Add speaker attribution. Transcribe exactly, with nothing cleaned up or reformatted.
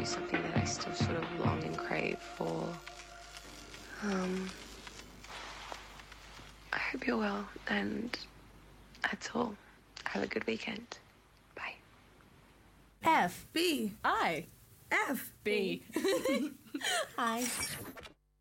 Speaker 1: something that I still sort of long and crave for. Um, I hope you're well, and that's all. Have a good weekend. Bye.
Speaker 2: F.
Speaker 3: B.
Speaker 2: I.
Speaker 3: F.
Speaker 2: B.
Speaker 3: I.